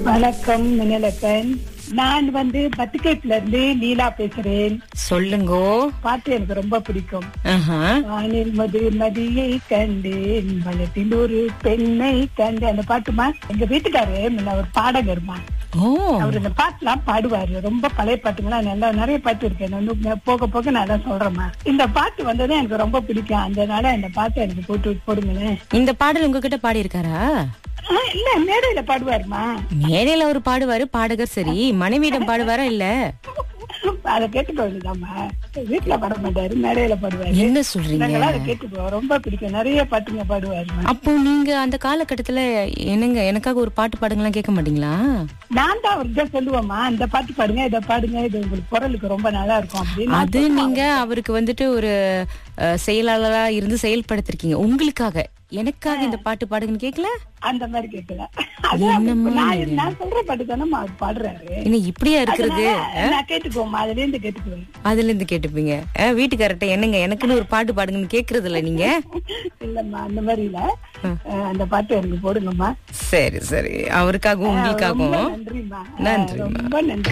வணக்கம் மின்னலப்பன். நான் பத்துக்கேட்ல இருந்து லீலா பேசுறேன். சொல்லுங்கோ. பாட்டு எனக்கு ரொம்ப பிடிக்கும். ஆஹா. வானில் மது நதியை கண்டேன், வனத்தில் ஒரு பெண்ணை கண்டேன். அந்த பாட்டுமா எங்க வீட்டுக்காரு முன்ன ஒரு பாடகர்மா. ஓ. அவர் இந்த பாட்டுலாம் பாடுவாரு. ரொம்ப பழைய பாட்டுங்களா நல்லா நிறைய பாட்டு இருக்கு. போக போக நான் தான் சொல்றேம்மா. இந்த பாட்டு வந்ததே எனக்கு ரொம்ப பிடிக்கும். அதனால இந்த பாட்டை எனக்கு போடுங்களேன். இந்த பாடல் உங்ககிட்ட பாடி இருக்காரா? இல்ல, மேடையில பாடுவாருமா. மேடையில அவரு பாடுவாரு, பாடகர். சரி, மனைவியிடம் பாடுவாரா? இல்ல அத கேட்டுக்கோங்கம்மா. வீட்டுல பாட மாட்டாரு, மேடையில பாடுவாரு. என்ன சொல்றீங்க? அதை கேட்டுக்கோ, ரொம்ப பிடிக்கும். நிறைய பாட்டுங்க பாடுவாரு. அப்போ நீங்க அந்த காலகட்டத்துல என்னங்க எனக்காக ஒரு பாட்டு பாடுங்களா கேட்க மாட்டீங்களா? நான் தான் அவர்கிட்ட சொல்லுவேம்மா, இந்த பாட்டு பாடுங்க, இதை பாடுங்க, இது உங்களுக்கு குரலுக்கு ரொம்ப நல்லா இருக்கும் அப்படின்னு. அது நீங்க அவருக்கு ஒரு செயலாளரா இருந்து செயல்படுத்திருக்கீங்க. உங்களுக்காக எனக்காக இந்த பாட்டு பாடுங்கன்னு கேட்கல? அந்த மாதிரி கேட்கல. நான் சொல்ற பாட்டு தானே பாடுறாரு. என்ன இப்படியா இருக்கிறது? நான் கேட்டுக்கோமா, அதுல இருந்து கேட்டுக்குவேன். அதுல இருந்து கேட்டுப்பீங்க. வீட்டுக்காரர்ட்ட என்னங்க எனக்குன்னு ஒரு பாட்டு பாடுங்கன்னு கேக்குறது இல்ல நீங்க? இல்லம்மா, அந்த மாதிரி இல்ல. அந்த பாட்டு எனக்கு போடுங்கம்மா. சரி சரி, அவருக்காகவும் உங்களுக்காகவும் நன்றிம்மா. நன்றிம்மா. ரொம்ப நன்றி.